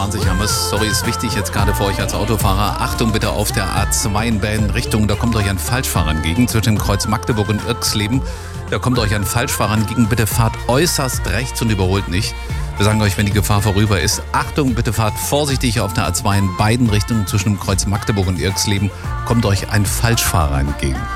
A23 haben es. Sorry, ist wichtig jetzt gerade für euch als Autofahrer. Achtung bitte auf der A2 in beiden Richtungen. Da kommt euch ein Falschfahrer entgegen zwischen dem Kreuz Magdeburg und Irxleben. Da kommt euch ein Falschfahrer entgegen. Bitte fahrt äußerst rechts und überholt nicht. Wir sagen euch, wenn die Gefahr vorüber ist, Achtung, bitte fahrt vorsichtig auf der A2 in beiden Richtungen zwischen dem Kreuz Magdeburg und Irxleben. Kommt euch ein Falschfahrer entgegen.